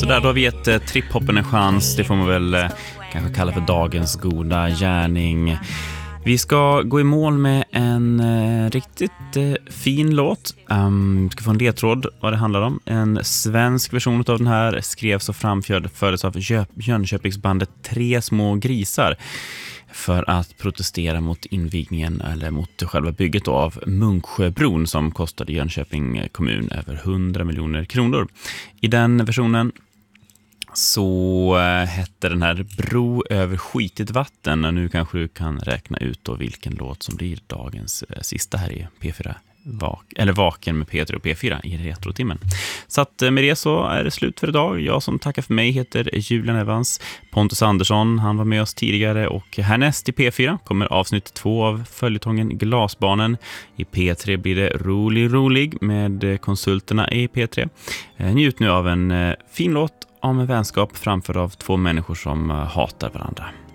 Sådär, då har vi gett triphoppen en chans. Det får man väl kanske kalla för dagens goda gärning. Vi ska gå i mål med en riktigt fin låt. Vi ska få en ledtråd vad det handlar om. En svensk version av den här skrevs och framfördes av Jönköpingsbandet Tre små grisar för att protestera mot invigningen eller mot själva bygget av Munksjöbron som kostade Jönköping kommun över 100 miljoner kronor. I den versionen så hette den här Bro över skitigt vatten, och nu kanske du kan räkna ut då vilken låt som blir dagens sista här i P4 Vaken med P3 och P4 i retrotimmen. Så att med det så är det slut för idag. Jag som tackar för mig heter Julian Evans. Pontus Andersson, han var med oss tidigare, och härnäst i P4 kommer avsnitt 2 av följetongen Glasbarnen. I P3 blir det rolig med konsulterna i P3. Njut nu av en fin låt om vänskap framför av två människor som hatar varandra.